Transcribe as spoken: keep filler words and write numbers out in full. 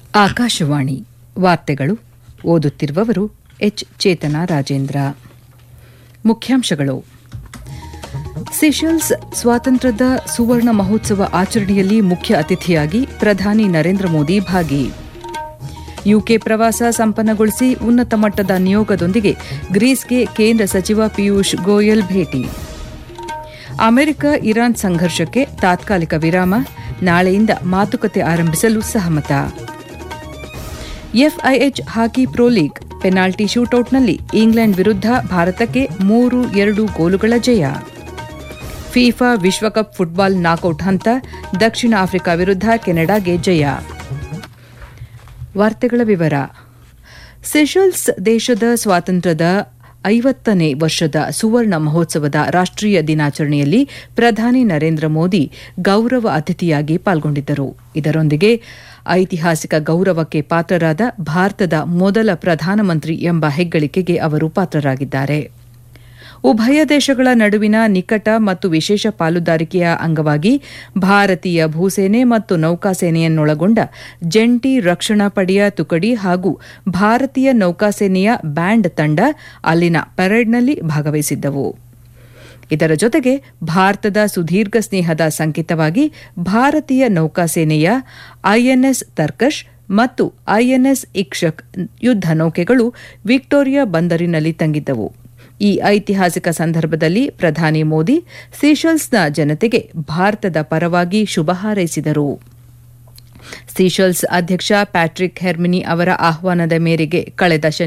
ಆಕಾಶವಾಣಿ ವಾರ್ತೆಗಳು ಓದುತ್ತಿರುವವರು ಎಚ್ ಚೇತನ ರಾಜೇಂದ್ರ. ಮುಖ್ಯಾಂಶಗಳು. ಸೀಶೆಲ್ಸ್ ಸ್ವಾತಂತ್ರ್ಯದ ಸುವರ್ಣ ಮಹೋತ್ಸವ ಆಚರಣೆಯಲ್ಲಿ ಮುಖ್ಯ ಅತಿಥಿಯಾಗಿ ಪ್ರಧಾನಿ ನರೇಂದ್ರ ಮೋದಿ ಭಾಗಿ. ಯುಕೆ ಪ್ರವಾಸ ಸಂಪನ್ನಗೊಳಿಸಿ ಉನ್ನತ ಮಟ್ಟದ ನಿಯೋಗದೊಂದಿಗೆ ಗ್ರೀಸ್ಗೆ ಕೇಂದ್ರ ಸಚಿವ ಪಿಯೂಷ್ ಗೋಯಲ್ ಭೇಟಿ. ಅಮೆರಿಕ ಇರಾನ್ ಸಂಘರ್ಷಕ್ಕೆ ತಾತ್ಕಾಲಿಕ ವಿರಾಮ, ನಾಳೆಯಿಂದ ಮಾತುಕತೆ ಆರಂಭಿಸಲು ಸಹಮತ. FIH hockey pro league penalty ಶೂಟೌಟ್ನಲ್ಲಿ England ವಿರುದ್ಧ ಭಾರತಕ್ಕೆ ಮೂರು ಎರಡು ಗೋಲುಗಳ ಜಯ. ಫಿಫಾ ವಿಶ್ವಕಪ್ ಫುಟ್ಬಾಲ್ ನಾಕೌಟ್ ಹಂತ, ದಕ್ಷಿಣ ಆಫ್ರಿಕಾ ವಿರುದ್ಧ ಕೆನಡಾಗೆ ಜಯ. ವಾರ್ತೆಗಳ ವಿವರ. ಸೀಶೆಲ್ಸ್ ದೇಶದ ಸ್ವಾತಂತ್ರ್ಯದ ಐವತ್ತನೇ ವರ್ಷದ ಸುವರ್ಣ ಮಹೋತ್ಸವದ ರಾಷ್ಟೀಯ ದಿನಾಚರಣೆಯಲ್ಲಿ ಪ್ರಧಾನಿ ನರೇಂದ್ರ ಮೋದಿ ಗೌರವ ಅತಿಥಿಯಾಗಿ ಪಾಲ್ಗೊಂಡಿದ್ದರು. ಇದರೊಂದಿಗೆ ಐತಿಹಾಸಿಕ ಗೌರವಕ್ಕೆ ಪಾತ್ರರಾದ ಭಾರತದ ಮೊದಲ ಪ್ರಧಾನಮಂತ್ರಿ ಎಂಬ ಹೆಗ್ಗಳಿಕೆಗೆ ಅವರು ಪಾತ್ರರಾಗಿದ್ದಾರೆ. ಉಭಯ ದೇಶಗಳ ನಡುವಿನ ನಿಕಟ ಮತ್ತು ವಿಶೇಷ ಪಾಲುದಾರಿಕೆಯ ಅಂಗವಾಗಿ ಭಾರತೀಯ ಭೂಸೇನೆ ಮತ್ತು ನೌಕಾಸೇನೆಯನ್ನೊಳಗೊಂಡ ಜಂಟಿ ರಕ್ಷಣಾ ಪಡೆಯ ತುಕಡಿ ಹಾಗೂ ಭಾರತೀಯ ನೌಕಾಸೇನೆಯ ಬ್ಯಾಂಡ್ ತಂಡ ಅಲ್ಲಿನ ಪರೇಡ್ನಲ್ಲಿ ಭಾಗವಹಿಸಿದ್ದವು. ಇದರ ಜೊತೆಗೆ ಭಾರತದ ಸುದೀರ್ಘ ಸ್ನೇಹದ ಸಂಕೇತವಾಗಿ ಭಾರತೀಯ ನೌಕಾಸೇನೆಯ ಐಎನ್ಎಸ್ ತರ್ಕಶ್ ಮತ್ತು ಐಎನ್ಎಸ್ ಇಕ್ಷಕ್ ಯುದ್ಧ ನೌಕೆಗಳು ವಿಕ್ಟೋರಿಯಾ ಬಂದರಿನಲ್ಲಿ ತಂಗಿದ್ದವು. ಈ ಐತಿಹಾಸಿಕ ಸಂದರ್ಭದಲ್ಲಿ ಪ್ರಧಾನಿ ಮೋದಿ ಸೀಶೆಲ್ಸ್ನ ಜನತೆಗೆ ಭಾರತದ ಪರವಾಗಿ ಶುಭ ಹಾರೈಸಿದರು. ಸೀಶೆಲ್ಸ್ ಅಧ್ಯಕ್ಷ ಪ್ಯಾಟ್ರಿಕ್ ಹೆರ್ಮಿನಿ ಅವರ ಆಹ್ವಾನದ ಮೇರೆಗೆ ಕಳೆದ